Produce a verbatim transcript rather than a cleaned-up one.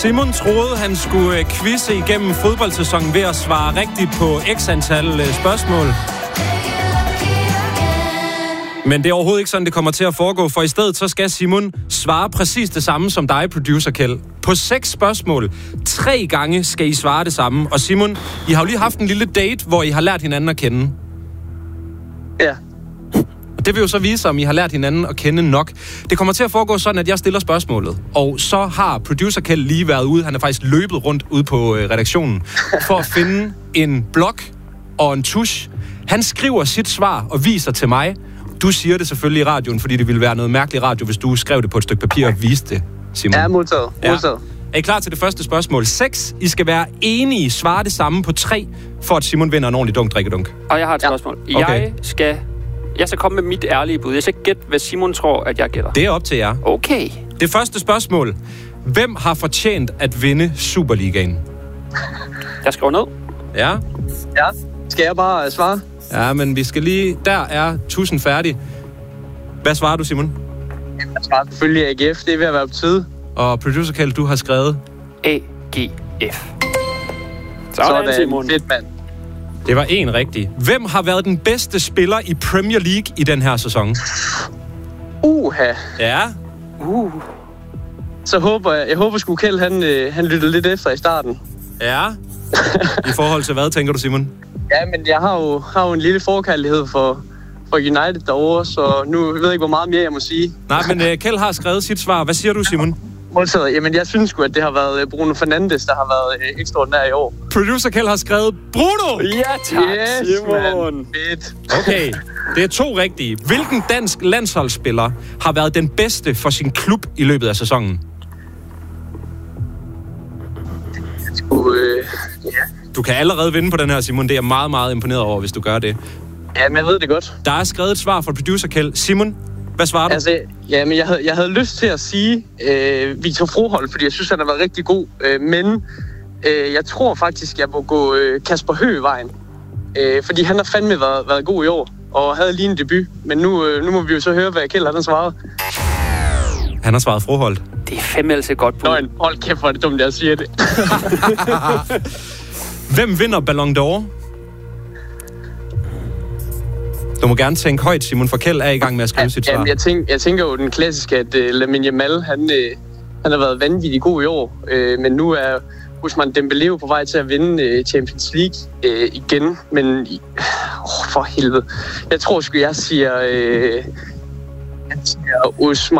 Simon troede, han skulle quizze igennem fodboldsæsonen ved at svare rigtigt på x antal spørgsmål. Men det er overhovedet ikke sådan, det kommer til at foregå, for i stedet så skal Simon svare præcis det samme som dig, producer Kjeld. På seks spørgsmål, tre gange skal I svare det samme. Og Simon, I har jo lige haft en lille date, hvor I har lært hinanden at kende. Ja. Og det vil jo så vise, om I har lært hinanden at kende nok. Det kommer til at foregå sådan, at jeg stiller spørgsmålet. Og så har producer Kjeld lige været ude. Han er faktisk løbet rundt ude på øh, redaktionen for at finde en blok og en tusch. Han skriver sit svar og viser til mig. Du siger det selvfølgelig i radioen, fordi det ville være noget mærkeligt radio, hvis du skrev det på et stykke papir og viste det, Simon. Ja, modtaget. modtaget. Ja. Er I klar til det første spørgsmål? seks. I skal være enige. Svare det samme på tre, for at Simon vinder en ordentlig dunk, drikkedunk. Og jeg har et spørgsmål. Ja. Okay. Jeg skal... Jeg skal komme med mit ærlige bud. Jeg skal gætte, hvad Simon tror, at jeg gætter. Det er op til jer. Okay. Det første spørgsmål. Hvem har fortjent at vinde Superligaen? Jeg skriver ned. Ja. Ja. Skal jeg bare svare? Ja, men vi skal lige... Der er tusind færdig. Hvad svarer du, Simon? Jeg svarer selvfølgelig A G F. Det er ved at være på tide. Og producer Kjeld, du har skrevet... A G F. Så er det Simon. Fedt, mand. Det var en rigtig. Hvem har været den bedste spiller i Premier League i den her sæson? Uha. Ja. Uh. Så håber jeg... Jeg håber sgu Kjeld, han, øh, han lyttede lidt efter i starten. Ja. I forhold til hvad, tænker du, Simon? Ja, men jeg har jo, har jo en lille forkærlighed for, for United derovre, så nu ved jeg ikke, hvor meget mere jeg må sige. Nej, men uh, Kjeld har skrevet sit svar. Hvad siger du, Simon? Modtaget. Jamen, jeg synes sgu, at det har været Bruno Fernandes, der har været øh, ekstraordinær i år. Producer Kjeld har skrevet Bruno! Ja, tak, yes, Simon. Fedt. Okay, det er to rigtige. Hvilken dansk landsholdsspiller har været den bedste for sin klub i løbet af sæsonen? Sgu, øh, ja. Du kan allerede vinde på den her, Simon. Det er jeg meget, meget imponeret over, hvis du gør det. Ja, men jeg ved det godt. Der er skrevet et svar fra producer Kjeld. Simon, hvad svarer du? Altså, ja, men jeg havde, jeg havde lyst til at sige øh, Victor Froholt, fordi jeg synes, han har været rigtig god. Øh, men øh, jeg tror faktisk, jeg må gå øh, Kasper Høgh-vejen. Øh, fordi han har fandme været, været god i år, og havde lige en debut. Men nu, øh, nu må vi jo så høre, hvad Kjeld har svaret. Han har svaret Froholt. Det er fandme altså godt bud. Nå, hold kæft, hvor er det dumt, jeg siger det. Hvem vinder Ballon d'Or? Du må gerne tænke højt, Simon, for Kjeld er i gang med at skrive ja, sit svar. Jamen, jeg, tænk, jeg tænker jo den klassiske, at uh, Lamine Yamal, han, uh, han har været vanvittig god i år. Uh, men nu er Ousmane Dembélé jo på vej til at vinde uh, Champions League uh, igen. Men uh, for helvede. Jeg tror sgu, jeg siger... Uh, jeg siger Ousmane